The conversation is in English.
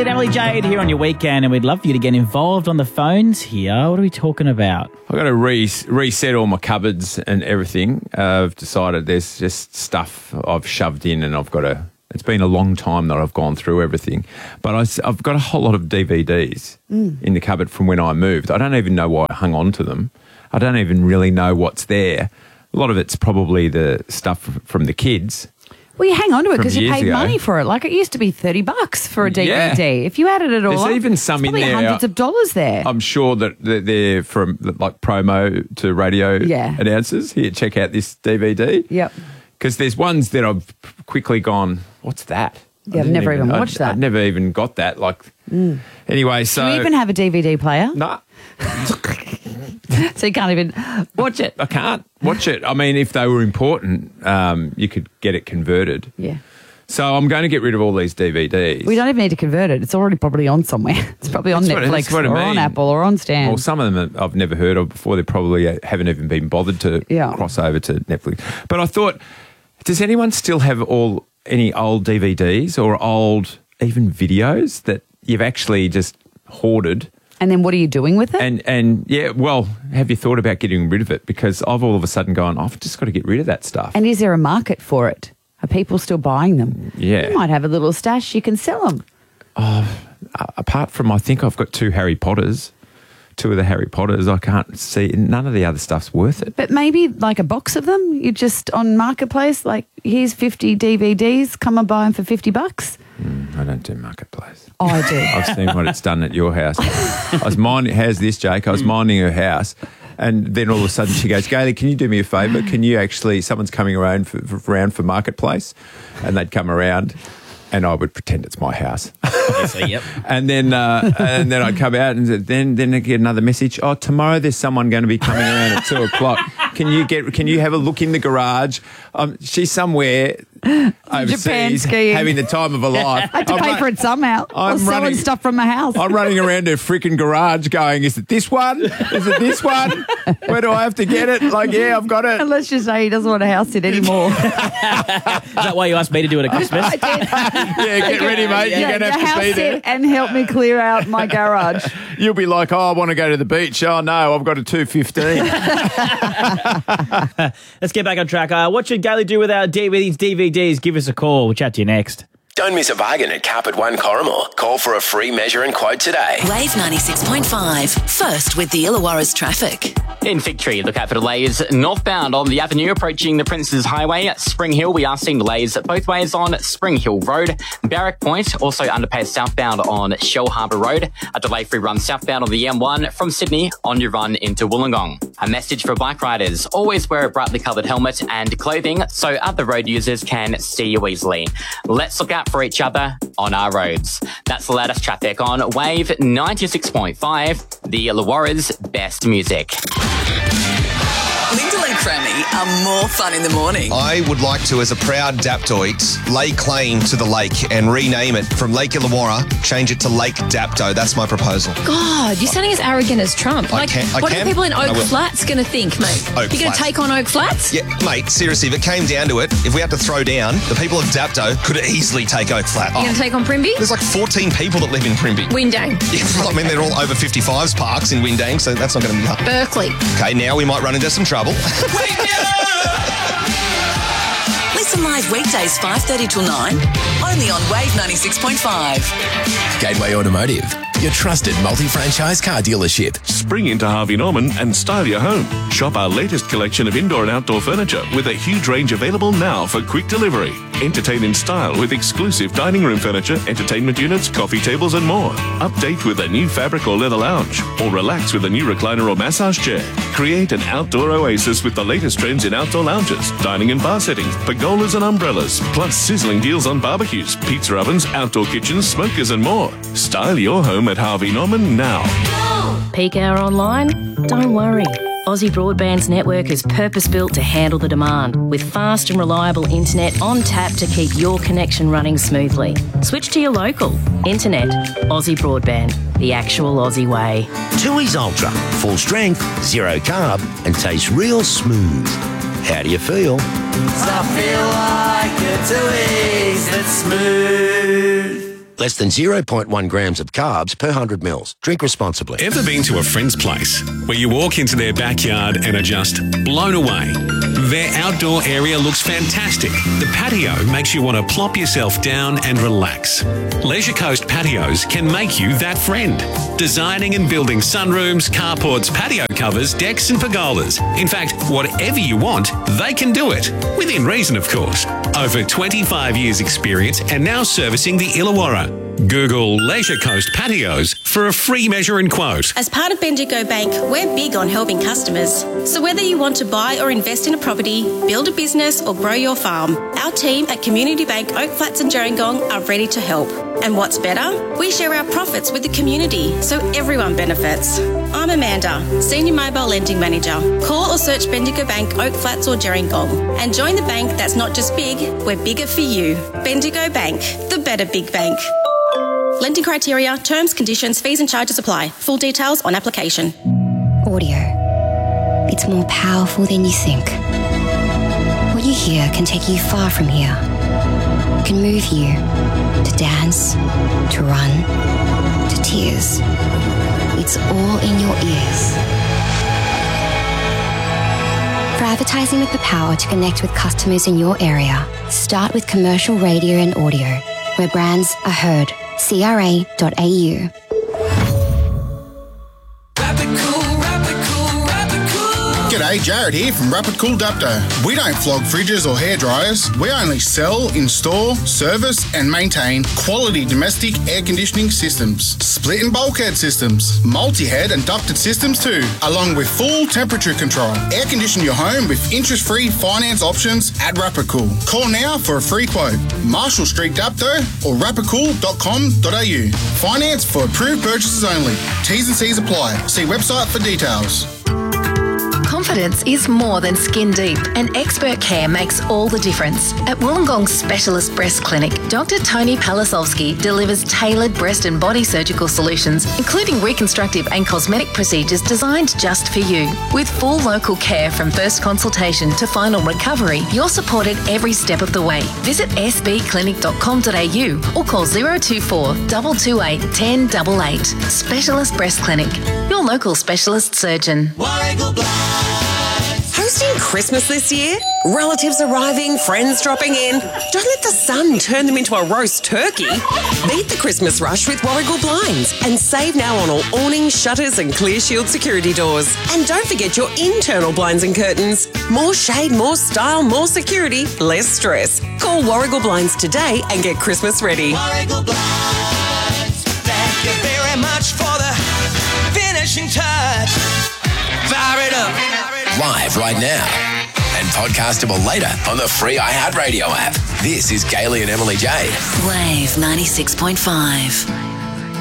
Elliot, Emily, Jade here on your weekend, and we'd love for you to get involved on the phones here. What are we talking about? I've got to reset all my cupboards and everything. I've decided there's just stuff I've shoved in and I've got to... It's been a long time that I've gone through everything. But I've got a whole lot of DVDs in the cupboard from when I moved. I don't even know why I hung on to them. I don't even really know what's there. A lot of it's probably the stuff from the kids. Well, you hang on to it From because you years paid ago. money for it. Like, it used to be $30 for a DVD. Yeah. If you added it all There's up, even some it's in probably there. hundreds of dollars there. I'm sure that they're from like promo to radio Yeah. announcers. Here, check out this DVD. Yep. Because there's ones that I've quickly gone, what's that? Yeah, I've never even watched that. I've never even got that. Like, anyway, so... Do you even have a DVD player? Nah, So you can't even watch it? I can't watch it. I mean, if they were important, you could get it converted. Yeah. So I'm going to get rid of all these DVDs. We don't even need to convert it. It's already probably on somewhere. It's probably on That's what- Netflix that's what I or on mean. Apple or on Stan. Well, some of them I've never heard of before. They probably haven't even been bothered to Yeah. cross over to Netflix. But I thought, does anyone still have any old DVDs or old even videos that you've actually just hoarded? And then what are you doing with it? And yeah, well, have you thought about getting rid of it? Because I've all of a sudden gone, I've just got to get rid of that stuff. And is there a market for it? Are people still buying them? Yeah. You might have a little stash. You can sell them. Apart from, I think I've got two of the Harry Potters, I can't see, none of the other stuff's worth it. But maybe like a box of them. You just on Marketplace, like, here's 50 DVDs. Come and buy them for $50. I don't do Marketplace. Oh, I do. I've seen what it's done at your house. I was minding, how's this, Jake? I was minding her house, and then all of a sudden she goes, Gailey, can you do me a favour? Can you actually, someone's coming around for Marketplace, and they'd come around, and I would pretend it's my house. Obviously, yep. And then I'd come out, and then I'd get another message. Oh, tomorrow there's someone going to be coming around at 2:00. Can you have a look in the garage? She's somewhere overseas skiing. having the time of her life. I had to pay for it somehow. I was selling stuff from my house. I'm running around her freaking garage going, is it this one? Is it this one? Where do I have to get it? Like, yeah, I've got it. And let's just say he doesn't want a house sit anymore. Is that why you asked me to do it at Christmas? I did. Yeah, get ready, mate. You're going to have to house be there. sit and help me clear out my garage. You'll be like, oh, I want to go to the beach. Oh, no, I've got a 2:15. Let's get back on track. What should Gailey do with our DVDs? Give us a call. We'll chat to you next. Don't miss a bargain at Carpet One Corrimal. Call for a free measure and quote today. Wave 96.5. First with the Illawarra's traffic. In Victory, look out for delays northbound on the avenue approaching the Princes Highway. At Spring Hill, we are seeing delays both ways on Spring Hill Road. Barrack Point, also underpass southbound on Shell Harbour Road. A delay-free run southbound on the M1 from Sydney on your run into Wollongong. A message for bike riders: always wear a brightly coloured helmet and clothing so other road users can see you easily. Let's look out for each other on our roads. That's the latest traffic on Wave 96.5, the Illawarra's best music. Lyndall and Crammy are more fun in the morning. I would like to, as a proud Daptoid, lay claim to the lake and rename it from Lake Illawarra, change it to Lake Dapto. That's my proposal. God, you're sounding as arrogant as Trump. I can. What are people in Oak Flats going to think, mate? Oak You're going to Flats. take on Oak Flats? Yeah, mate, seriously, if it came down to it, if we had to throw down, the people of Dapto could easily take Oak Flat. You're going to take on Primby? There's like 14 people that live in Primby. Windang. Yeah, well, I mean, they're all over 55s parks in Windang, so that's not going to be hard. Berkeley. Okay, now we might run into some trouble. Listen live weekdays 5:30 till 9, only on Wave 96.5. Gateway Automotive, your trusted multi-franchise car dealership. Spring into Harvey Norman and style your home. Shop our latest collection of indoor and outdoor furniture with a huge range available now for quick delivery. Entertain in style with exclusive dining room furniture, entertainment units, coffee tables and more. Update with a new fabric or leather lounge, or relax with a new recliner or massage chair. Create an outdoor oasis with the latest trends in outdoor lounges, dining and bar settings, pergolas and umbrellas, plus sizzling deals on barbecues, pizza ovens, outdoor kitchens, smokers and more. Style your home at Harvey Norman now. Peak hour online? Don't worry. Aussie Broadband's network is purpose-built to handle the demand, with fast and reliable internet on tap to keep your connection running smoothly. Switch to your local. Internet. Aussie Broadband. The actual Aussie way. Tooheys Ultra. Full strength, zero carb, and tastes real smooth. How do you feel? I feel like a Tooheys that's smooth. Less than 0.1 grams of carbs per 100 mils. Drink responsibly. Ever been to a friend's place where you walk into their backyard and are just blown away? Their outdoor area looks fantastic. The patio makes you want to plop yourself down and relax. Leisure Coast Patios can make you that friend. Designing and building sunrooms, carports, patio covers, decks and pergolas. In fact, whatever you want, they can do it. Within reason, of course. Over 25 years experience and now servicing the Illawarra. Google Leisure Coast Patios for a free measure and quote. As part of Bendigo Bank, we're big on helping customers. So whether you want to buy or invest in a property, build a business or grow your farm, our team at Community Bank Oak Flats and Gerringong are ready to help. And what's better? We share our profits with the community, so everyone benefits. I'm Amanda, Senior Mobile Lending Manager. Call or search Bendigo Bank Oak Flats or Gerringong and join the bank that's not just big, we're bigger for you. Bendigo Bank, the better big bank. Lending criteria, terms, conditions, fees and charges apply. Full details on application. Audio. It's more powerful than you think. What you hear can take you far from here. It can move you to dance, to run, to tears. It's all in your ears. For advertising with the power to connect with customers in your area, start with commercial radio and audio, where brands are heard. CRA.au. G'day, Jared here from Rapid Cool Dapto. We don't flog fridges or hair dryers. We only sell, install, service and maintain quality domestic air conditioning systems, split and bulkhead systems, multi-head and ducted systems too, along with full temperature control. Air condition your home with interest-free finance options at Rapid Cool. Call now for a free quote. Marshall Street Dapto or rapidcool.com.au. Finance for approved purchases only. T's and C's apply. See website for details. Confidence is more than skin deep, and expert care makes all the difference. At Wollongong Specialist Breast Clinic, Dr. Tony Palasovsky delivers tailored breast and body surgical solutions, including reconstructive and cosmetic procedures designed just for you. With full local care from first consultation to final recovery, you're supported every step of the way. Visit sbclinic.com.au or call 024 228 1088. Specialist Breast Clinic, your local specialist surgeon. Hosting Christmas this year? Relatives arriving, friends dropping in? Don't let the sun turn them into a roast turkey. Beat the Christmas rush with Warragul Blinds and save now on all awnings, shutters and clear shield security doors. And don't forget your internal blinds and curtains. More shade, more style, more security, less stress. Call Warragul Blinds today and get Christmas ready. Warragul Blinds, thank you very much for the finishing touch. Fire it up. Live right now and podcastable later on the free iHeartRadio app. This is Gailey and Emily J. Wave 96.5.